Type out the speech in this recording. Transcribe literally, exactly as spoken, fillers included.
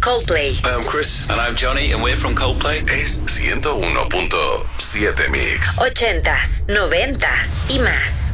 Coldplay. Hi, I'm Chris. And I'm Johnny, and we're from Coldplay. Es ciento uno punto siete Mix. Ochentas, noventas y más.